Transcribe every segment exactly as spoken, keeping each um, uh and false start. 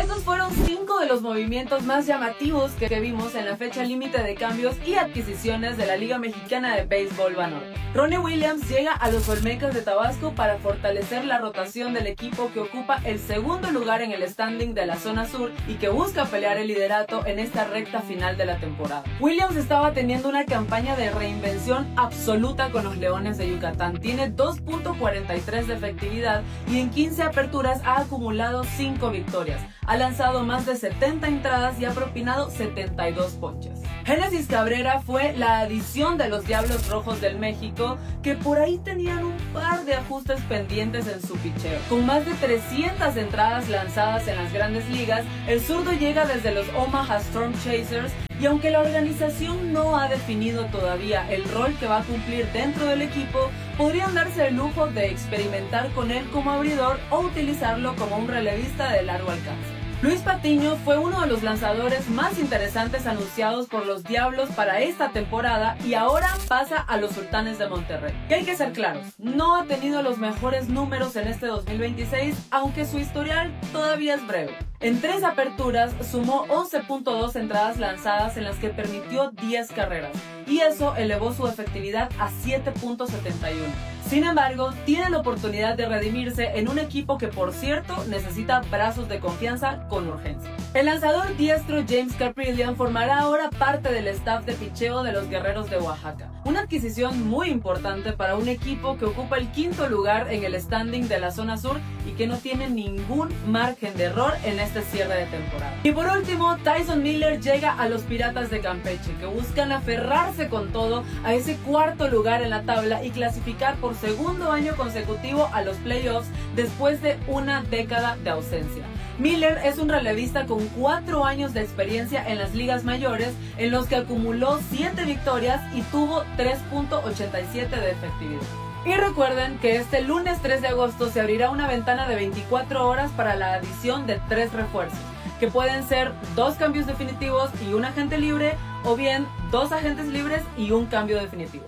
Estos fueron cinco de los movimientos más llamativos que vimos en la fecha límite de cambios y adquisiciones de la Liga Mexicana de Béisbol Banorte. Ronnie Williams llega a los Olmecas de Tabasco para fortalecer la rotación del equipo que ocupa el segundo lugar en el standing de la zona sur y que busca pelear el liderato en esta recta final de la temporada. Williams estaba teniendo una campaña de reinvención absoluta con los Leones de Yucatán. Tiene dos punto cuarenta y tres de efectividad y en quince aperturas ha acumulado cinco victorias. Ha lanzado más de setenta entradas y ha propinado setenta y dos ponches. Génesis Cabrera fue la adición de los Diablos Rojos del México, que por ahí tenían un par de ajustes pendientes en su picheo. Con más de trescientas entradas lanzadas en las grandes ligas, el zurdo llega desde los Omaha Storm Chasers y aunque la organización no ha definido todavía el rol que va a cumplir dentro del equipo, podrían darse el lujo de experimentar con él como abridor o utilizarlo como un relevista de largo alcance. Luis Patiño fue uno de los lanzadores más interesantes anunciados por los Diablos para esta temporada y ahora pasa a los Sultanes de Monterrey. Que hay que ser claros, no ha tenido los mejores números en este dos mil veintiséis, aunque su historial todavía es breve. En tres aperturas sumó once punto dos entradas lanzadas en las que permitió diez carreras y eso elevó su efectividad a siete punto setenta y uno. Sin embargo, tiene la oportunidad de redimirse en un equipo que, por cierto, necesita brazos de confianza con urgencia. El lanzador diestro James Kaprielian formará ahora parte del staff de picheo de los Guerreros de Oaxaca, una adquisición muy importante para un equipo que ocupa el quinto lugar en el standing de la zona sur y que no tiene ningún margen de error en este cierre de temporada. Y por último, Tyson Miller llega a los Piratas de Campeche, que buscan aferrarse con todo a ese cuarto lugar en la tabla y clasificar por segundo año consecutivo a los playoffs después de una década de ausencia. Miller es un relevista con cuatro años de experiencia en las ligas mayores, en los que acumuló siete victorias y tuvo tres punto ochenta y siete de efectividad. Y recuerden que este lunes tres de agosto se abrirá una ventana de veinticuatro horas para la adición de tres refuerzos, que pueden ser dos cambios definitivos y un agente libre, o bien dos agentes libres y un cambio definitivo.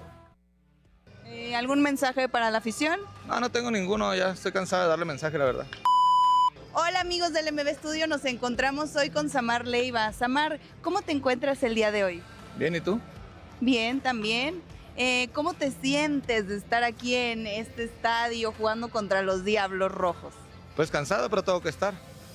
¿Algún mensaje para la afición? No, no tengo ninguno, ya estoy cansado de darle mensaje, la verdad. Hola amigos del M B Studio, nos encontramos hoy con Samar Leiva. Samar, ¿cómo te encuentras el día de hoy? Bien, ¿y tú? Bien, también. Eh, ¿Cómo te sientes de estar aquí en este estadio jugando contra los Diablos Rojos? Pues cansado, pero tengo que estar.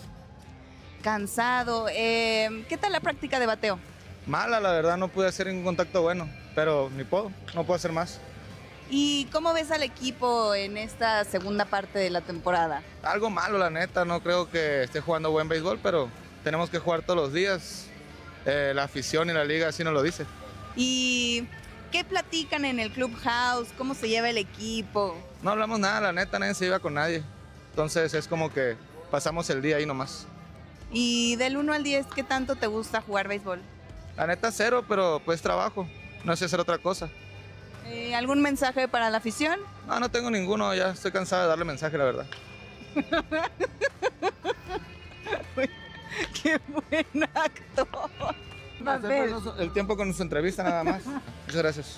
Cansado. Eh, ¿Qué tal la práctica de bateo? Mala, la verdad, no pude hacer ningún contacto bueno, pero ni puedo, no puedo hacer más. ¿Y cómo ves al equipo en esta segunda parte de la temporada? Algo malo, la neta, no creo que esté jugando buen béisbol, pero tenemos que jugar todos los días. Eh, la afición y la liga así nos lo dice. ¿Y qué platican en el clubhouse? ¿Cómo se lleva el equipo? No hablamos nada, la neta, nadie se iba con nadie. Entonces es como que pasamos el día ahí nomás. ¿Y del uno al diez, qué tanto te gusta jugar béisbol? La neta cero, pero pues trabajo, no sé hacer otra cosa. Eh, ¿Algún mensaje para la afición? No, no tengo ninguno, ya estoy cansado de darle mensaje, la verdad. ¡Qué buen actor! El tiempo con su entrevista nada más. Muchas gracias.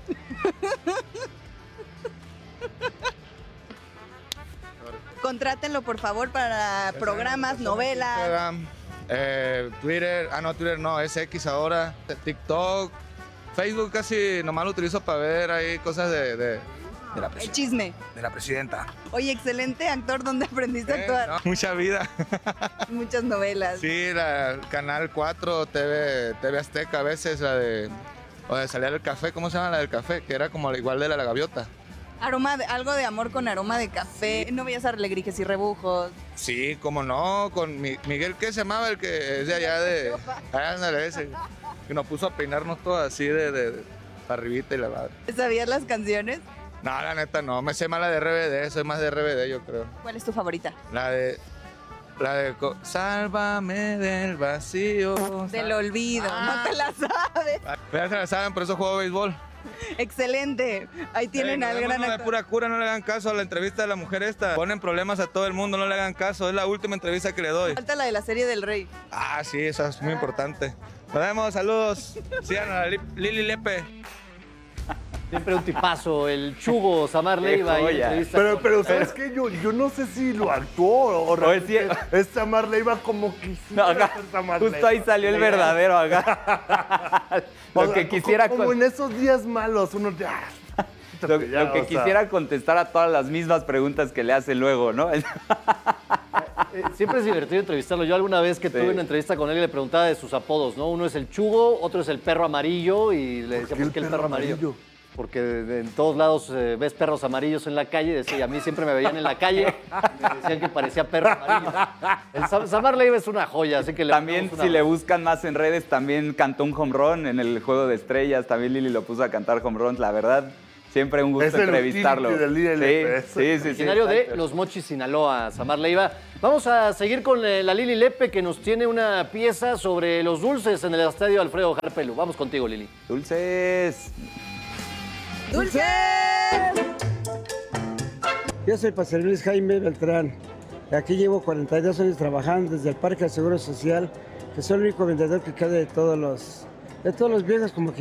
Contrátenlo por favor para programas, novelas. Instagram, eh, Twitter, ah no, Twitter no, es X ahora, TikTok. Facebook casi nomás lo utilizo para ver ahí cosas de, de, de la El chisme. De la presidenta. Oye, excelente actor, ¿dónde aprendiste Eh, a actuar? no, mucha vida. Muchas novelas. Sí, la Canal cuatro, T V, T V Azteca a veces, la de... O de salir del café, ¿cómo se llama la del café? Que era como igual de la, la gaviota. Aroma de, algo de amor con aroma de café. No veías a Alegrijes y Rebujos. Sí, cómo no, con mi, Miguel, ¿qué se llamaba? El que es de allá de... Ándale, ese. Que nos puso a peinarnos todos así de, de, de arribita y la madre. ¿Sabías las canciones? No, la neta no, me sé más la de R B D, soy más de R B D yo creo. ¿Cuál es tu favorita? La de... La de... Sálvame del vacío. Del olvido, ah. no te la sabes. Ya se la saben, por eso juego béisbol. Excelente, ahí tienen Ey, al gran de actor. pura cura, no le hagan caso a la entrevista de la mujer esta. Ponen problemas a todo el mundo, no le hagan caso, es la última entrevista que le doy. Falta la de la serie del Rey. Ah, sí, eso es muy importante. Nos vemos, saludos. Sigan a Lili Lepe. Siempre un tipazo, el Chugo Samar Qué Leiva. ahí en joya. entrevista Pero, con- pero ¿sabes qué? Yo, yo no sé si lo actuó o realmente es Samar Leiva como quisiera No, acá, ser Samar justo Leiva. ahí salió el verdadero acá. O Lo sea, que quisiera Como con- en esos días malos, uno ya... lo, ya, lo que o sea. quisiera contestar a todas las mismas preguntas que le hace luego, ¿no? Eh, Siempre es divertido entrevistarlo. Yo alguna vez que Sí. tuve una entrevista con él le preguntaba de sus apodos, ¿no? Uno es el Chugo, otro es el perro amarillo y le decía, qué ¿por qué el el perro perro amarillo? amarillo? Porque de- de- en todos lados eh, ves perros amarillos en la calle. Decía, y a mí siempre me veían en la calle y me decían que parecía perro amarillo. El Sam- Samar Leiva es una joya, así que le También, mandamos una- si le buscan más en redes, también cantó un home run en el Juego de Estrellas. También Lili lo puso a cantar home runs. La verdad, siempre un gusto Es el entrevistarlo. utility del I L P, Sí, sí, sí, sí, Originario de exacto. Los Mochis, Sinaloa, Samar Leiva. Vamos a seguir con eh, la Lili Lepe, que nos tiene una pieza sobre los dulces en el estadio Alfredo Harpelu. Vamos contigo, Lili. Dulces. ¡Dulce! Yo soy José Luis Jaime Beltrán. Aquí llevo cuarenta y dos años trabajando desde el Parque del Seguro Social, que soy el único vendedor que queda de todos los, de todos los viejos como que